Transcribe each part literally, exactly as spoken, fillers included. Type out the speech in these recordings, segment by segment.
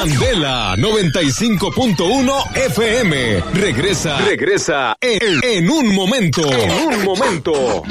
Candela noventa y cinco punto uno F M. Regresa, regresa en, en un momento. En un momento.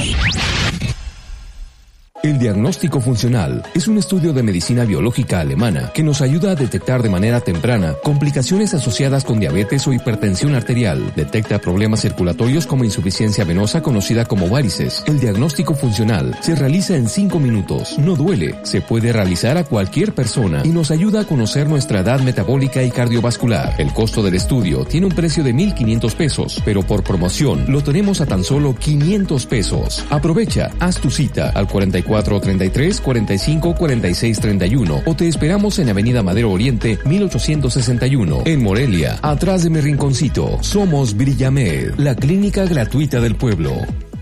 El diagnóstico funcional es un estudio de medicina biológica alemana que nos ayuda a detectar de manera temprana complicaciones asociadas con diabetes o hipertensión arterial. Detecta problemas circulatorios como insuficiencia venosa conocida como varices. El diagnóstico funcional se realiza en cinco minutos. No duele, se puede realizar a cualquier persona y nos ayuda a conocer nuestra edad metabólica y cardiovascular. El costo del estudio tiene un precio de mil quinientos pesos, pero por promoción lo tenemos a tan solo quinientos pesos. Aprovecha, haz tu cita al cuarenta y cuatro treinta y tres cuarenta y cinco cuarenta y seis treinta y uno o te esperamos en Avenida Madero Oriente mil ochocientos sesenta y uno en Morelia, atrás de mi rinconcito. Somos Brillamed, la clínica gratuita del pueblo.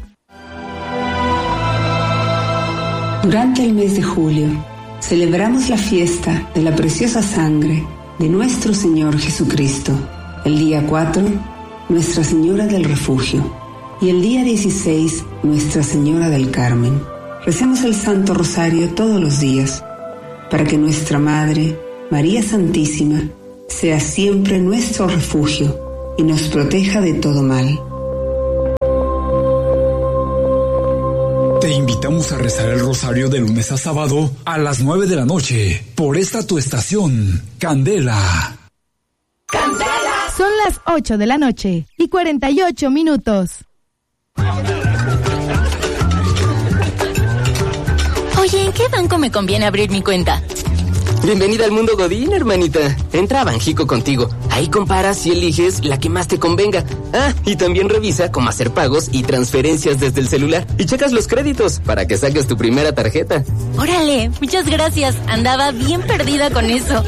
Durante el mes de julio celebramos la fiesta de la preciosa sangre de nuestro Señor Jesucristo. El día cuatro, Nuestra Señora del Refugio, y el día dieciséis, Nuestra Señora del Carmen. Recemos el Santo Rosario todos los días, para que nuestra Madre, María Santísima, sea siempre nuestro refugio y nos proteja de todo mal. Te invitamos a rezar el rosario de lunes a sábado a las nueve de la noche, por esta tu estación, Candela. ¡Candela! Son las ocho de la noche y cuarenta y ocho minutos. Oye, ¿en qué banco me conviene abrir mi cuenta? Bienvenida al mundo Godín, hermanita. Entra a Banjico Contigo. Ahí comparas y eliges la que más te convenga. Ah, y también revisa cómo hacer pagos y transferencias desde el celular. Y checas los créditos para que saques tu primera tarjeta. Órale, muchas gracias. Andaba bien perdida con eso.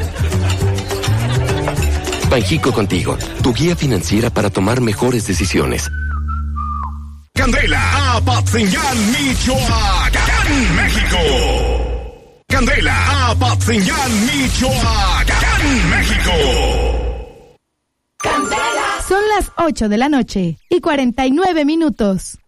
Banjico Contigo, tu guía financiera para tomar mejores decisiones. Candela, Apatzingán, Michoacán, México. Candela, Apatzingán, Michoacán, México. Candela. Son las ocho de la noche y cuarenta y nueve minutos.